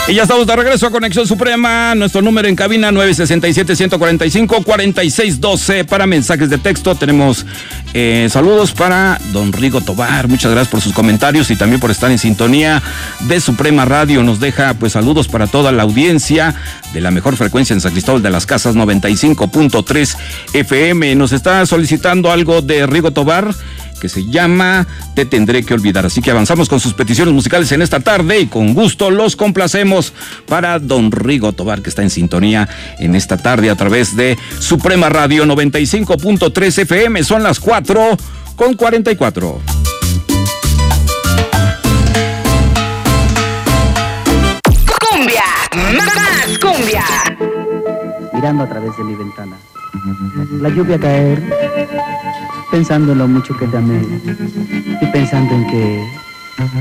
Y ya estamos de regreso a Conexión Suprema. Nuestro número en cabina 967-145-4612 para mensajes de texto. Tenemos saludos para don Rigo Tobar. Muchas gracias por sus comentarios y también por estar en sintonía de Suprema Radio. Nos deja pues saludos para toda la audiencia de la mejor frecuencia en San Cristóbal de las Casas, 95.3 FM. Nos está solicitando algo de Rigo Tobar que se llama Te Tendré que Olvidar. Así que avanzamos con sus peticiones musicales en esta tarde y con gusto los complacemos para don Rigo Tobar, que está en sintonía en esta tarde a través de Suprema Radio 95.3 FM. Son las 4:44. Cumbia, más cumbia. Mirando a través de mi ventana, la lluvia caer, pensando en lo mucho que te amé y pensando en que